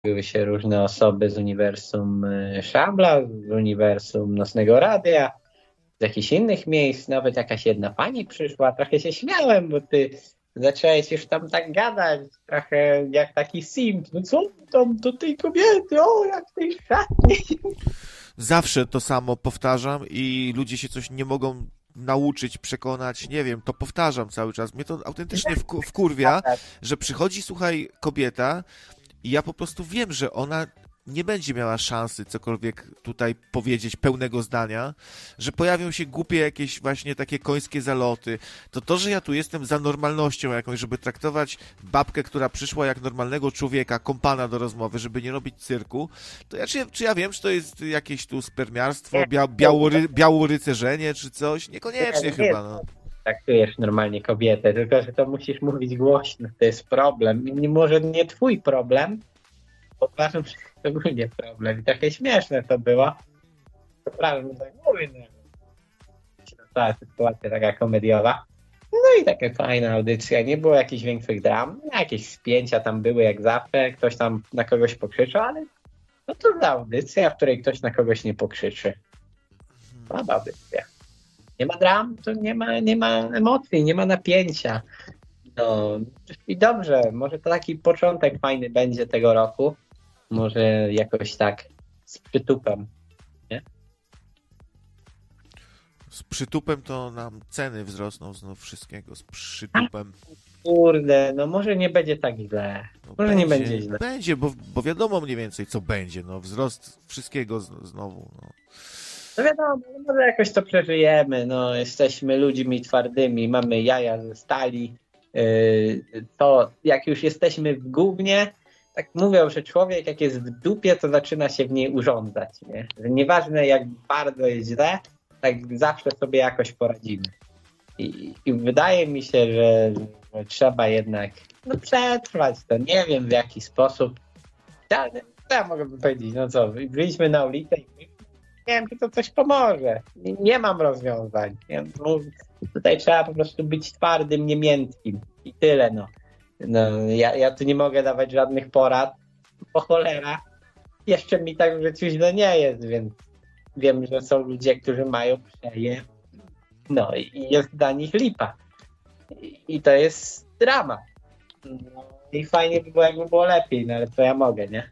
Były się różne osoby z uniwersum Szabla, z uniwersum Nocnego Radia, z jakichś innych miejsc, nawet jakaś jedna pani przyszła, trochę się śmiałem, bo ty zacząłeś już tam tak gadać, trochę jak taki simp, no co tam do tej kobiety, o jak w tej szatni. Zawsze to samo powtarzam i ludzie się coś nie mogą nauczyć, przekonać, nie wiem, to powtarzam cały czas. Mnie to autentycznie wkurwia, że przychodzi, słuchaj, kobieta i ja po prostu wiem, że ona nie będzie miała szansy cokolwiek tutaj powiedzieć pełnego zdania, że pojawią się głupie jakieś właśnie takie końskie zaloty. To, że ja tu jestem za normalnością jakąś, żeby traktować babkę, która przyszła jak normalnego człowieka, kompana do rozmowy, żeby nie robić cyrku, to ja, czy ja wiem, czy to jest jakieś tu spermiarstwo, białorycerzenie, czy coś? Niekoniecznie Nie chyba, no. traktujesz normalnie kobietę, tylko że to musisz mówić głośno, to jest problem. Może nie twój problem, bo uważam, że to ogólnie problem. I trochę śmieszne to było. Przepraszam, że tak mówię, no. Cała sytuacja taka komediowa. No i taka fajna audycja, nie było jakichś większych dram, jakieś spięcia tam były jak zawsze, ktoś tam na kogoś pokrzyczał, ale no to za audycja, w której ktoś na kogoś nie pokrzyczy. Słaba audycja. Nie ma dram, to nie ma emocji, nie ma napięcia. No i dobrze, może to taki początek fajny będzie tego roku. Może jakoś tak z przytupem, nie? Z przytupem to nam ceny wzrosną znów wszystkiego, z przytupem. Kurde, no może nie będzie tak źle. No Może nie będzie źle. będzie, bo wiadomo mniej więcej co będzie, no wzrost wszystkiego znowu, no. No wiadomo, no może jakoś to przeżyjemy. No, jesteśmy ludźmi twardymi, mamy jaja ze stali. To jak już jesteśmy w gównie, tak mówią, że człowiek jak jest w dupie, to zaczyna się w niej urządzać. Nie? Że nieważne jak bardzo jest źle, tak zawsze sobie jakoś poradzimy. I wydaje mi się, że trzeba jednak przetrwać to. Nie wiem w jaki sposób. Ale co ja mogę powiedzieć? No co, wyjdźmy na ulicę i nie wiem, czy to coś pomoże. Nie mam rozwiązań. Tutaj trzeba po prostu być twardym, niemiętkim. I tyle, no. Ja tu nie mogę dawać żadnych porad, bo cholera. Jeszcze mi tak w życiu źle nie jest, więc wiem, że są ludzie, którzy mają przeje. No i jest dla nich lipa. I to jest drama. No, i fajnie by było, jakby było lepiej, no ale co ja mogę, nie?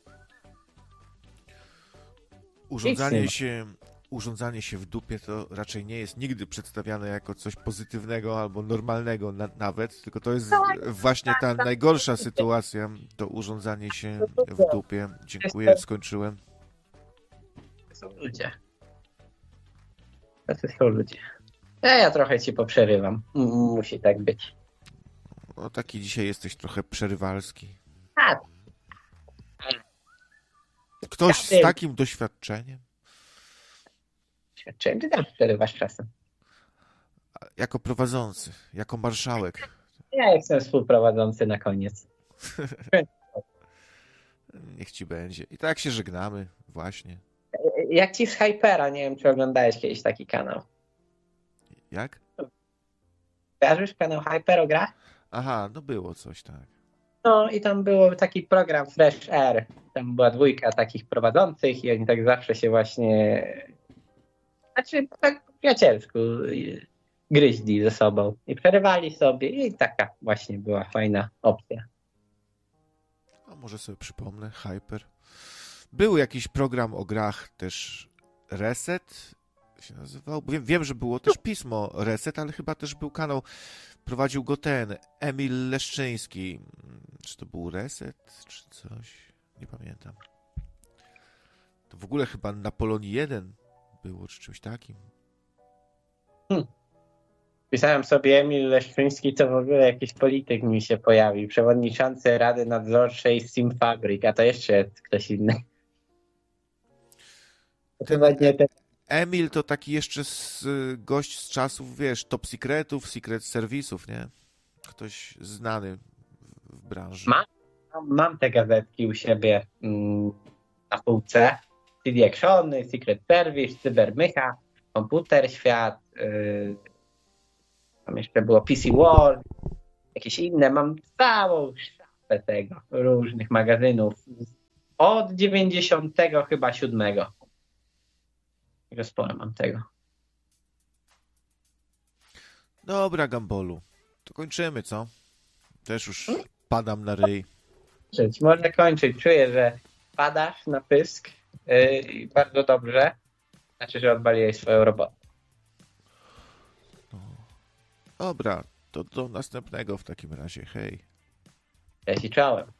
Urządzanie się w dupie to raczej nie jest nigdy przedstawiane jako coś pozytywnego albo normalnego nawet, tylko to jest właśnie ta najgorsza sytuacja, to urządzanie się w dupie. Dziękuję, skończyłem. To są ludzie. To są ludzie. Ja trochę ci poprzerywam. Musi tak być. No taki dzisiaj jesteś trochę przerywalski. A, Ktoś z takim doświadczeniem? Czy ty tam przerywasz czasem? Jako prowadzący, jako marszałek. Ja jestem współprowadzący na koniec. Niech ci będzie. I tak się żegnamy, właśnie. Jak ci z Hypera, nie wiem, czy oglądałeś kiedyś taki kanał. Jak? Kojarzysz kanał Hyper o grach? Aha, no było coś, tak. No i tam był taki program Fresh Air. Tam była dwójka takich prowadzących i oni tak zawsze się właśnie... Znaczy tak po przyjacielsku gryźli ze sobą i przerywali sobie i taka właśnie była fajna opcja. A może sobie przypomnę, Hyper. Był jakiś program o grach też Reset się nazywał. Wiem, że było też pismo Reset, ale chyba też był kanał, prowadził go ten Emil Leszczyński. Czy to był Reset, czy coś? Nie pamiętam. To w ogóle chyba na Polonii 1 było, czy czymś takim. Pisałem sobie Emil Leszczyński, to w ogóle jakiś polityk mi się pojawił. Przewodniczący Rady Nadzorczej Steam Fabric, a to jeszcze jest ktoś inny. Emil to taki jeszcze gość z czasów, wiesz, top secretów, secret serwisów, nie? Ktoś znany w branży. Mam te gazetki u siebie na półce. CD Actiony, Secret Service, Cybermycha, Komputer Świat, tam jeszcze było PC World, jakieś inne. Mam całą szafę tego, różnych magazynów od 90 chyba 7. Także sporo mam tego. Dobra, Gambolu. To kończymy, co? Też już padam na ryj. Można kończyć. Czuję, że padasz na pysk i bardzo dobrze. Znaczy, że odbaliłeś swoją robotę. Dobra, to do następnego w takim razie. Hej. Cześć i czołem.